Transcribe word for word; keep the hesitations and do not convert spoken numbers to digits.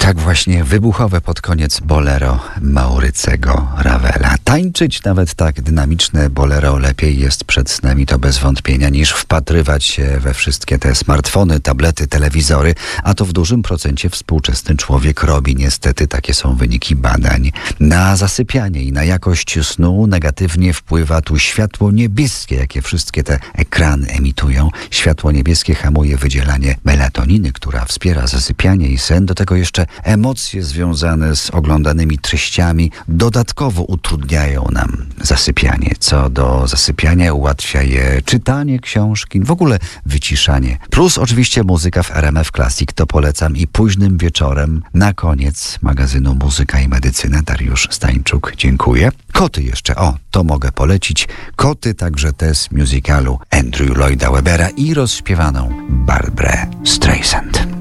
Tak właśnie wybuchowe pod koniec bolero Maurycego Ravela. Tańczyć nawet tak dynamiczne bolero lepiej jest przed snem, to bez wątpienia, niż wpatrywać się we wszystkie te smartfony, tablety, telewizory, a to w dużym procencie współczesny człowiek robi. Niestety takie są wyniki badań. Na zasypianie i na jakość snu negatywnie wpływa tu światło niebieskie, jakie wszystkie te ekrany emitują. Światło niebieskie hamuje wydzielanie melatoniny, która wspiera zasypianie i sen. Do tego jeszcze emocje związane z oglądanymi treściami dodatkowo utrudniają nam zasypianie. Co do zasypiania ułatwia je czytanie książki, w ogóle wyciszanie. Plus oczywiście muzyka w R M F Classic, to polecam i późnym wieczorem. Na koniec magazynu Muzyka i Medycyna Dariusz Stańczuk, dziękuję. Koty jeszcze, o, to mogę polecić. Koty także te z musicalu Andrew Lloyda Webbera i rozśpiewaną Barbarę Streisand.